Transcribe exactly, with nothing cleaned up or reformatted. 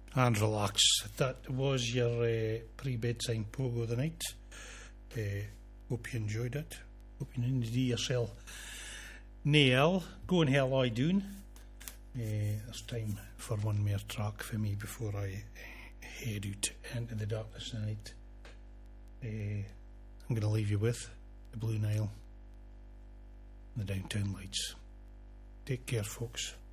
and relax. That was your uh, pre-bedtime pogo of the night. Uh, hope you enjoyed it. Hope you didn't do yourself. Nail, go and hell I doing. Uh, it's time for one more track for me before I uh, head out into the darkness tonight. Uh, I'm going to leave you with the Blue Nile and the Downtown Lights. Take care, folks.